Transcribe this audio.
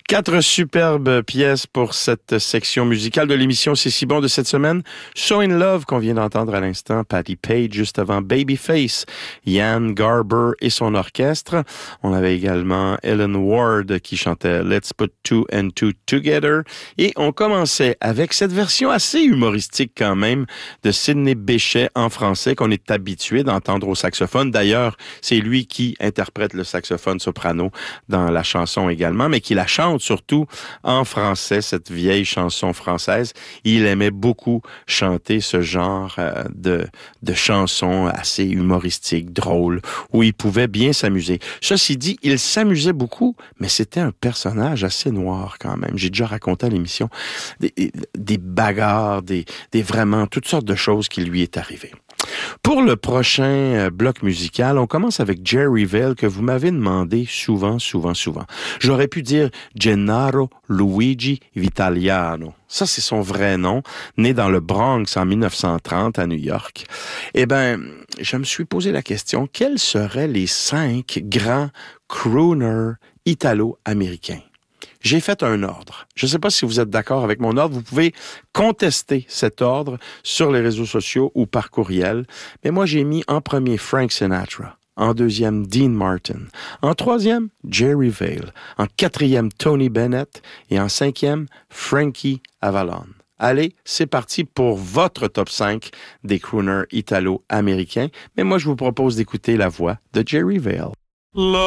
4 superbes pièces pour cette section musicale de l'émission C'est si bon de cette semaine. So in Love qu'on vient d'entendre à l'instant, Patti Page, juste avant Babyface, Ian Garber et son orchestre. On avait également Ellen Ward qui chantait Let's Put Two and Two Together. Et on commençait avec cette version assez humoristique quand même de Sidney Bechet en français qu'on est habitué d'entendre au saxophone. D'ailleurs, c'est lui qui interprète le saxophone soprano dans la chanson également, mais qui la chante surtout en français, cette vieille chanson française. Il aimait beaucoup chanter ce genre de chansons assez humoristiques, drôles, où il pouvait bien s'amuser. Ceci dit, il s'amusait beaucoup, mais c'était un personnage assez noir quand même. J'ai déjà raconté à l'émission des bagarres, des vraiment toutes sortes de choses qui lui est arrivées. Pour le prochain bloc musical, on commence avec Jerry Vale, que vous m'avez demandé souvent. J'aurais pu dire Gennaro Luigi Vitaliano. Ça, c'est son vrai nom, né dans le Bronx en 1930 à New York. Eh bien, je me suis posé la question, quels seraient les 5 grands crooners italo-américains? J'ai fait un ordre. Je ne sais pas si vous êtes d'accord avec mon ordre. Vous pouvez contester cet ordre sur les réseaux sociaux ou par courriel. Mais moi, j'ai mis en premier Frank Sinatra. En deuxième, Dean Martin. En troisième, Jerry Vale. En quatrième, Tony Bennett. Et en cinquième, Frankie Avalon. Allez, c'est parti pour votre top 5 des crooners italo-américains. Mais moi, je vous propose d'écouter la voix de Jerry Vale.